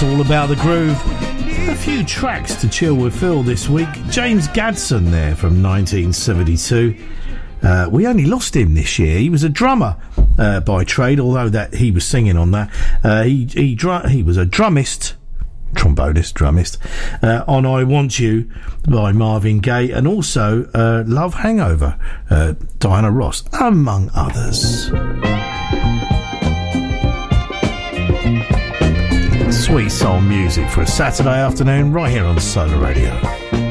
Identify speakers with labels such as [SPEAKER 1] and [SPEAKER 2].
[SPEAKER 1] All about the groove. A few tracks to chill with Phil this week. James Gadson there from 1972. We only lost him this year. He was a drummer by trade, although that he was singing on that. He was a trombonist on I Want You by Marvin Gaye, and also Love Hangover, Diana Ross, among others. Sweet soul music for a Saturday afternoon right here on Solar Radio.